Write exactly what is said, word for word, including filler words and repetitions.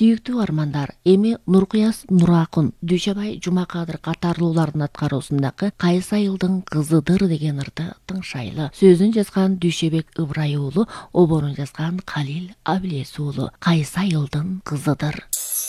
Сүйүктүү армандар, эми Нуркуяс Нуракун, Дүйшөбай Жумакадыр катарлуулардын аткаруусундагы Кайсы айылдын кызыдыр деген ырды тыңшайлы. Сөзүн жазган Дүйшөбек Ыбырай уулу, оборун жазган Калил Абилес уулу. Кайсы айылдын кызыдыр.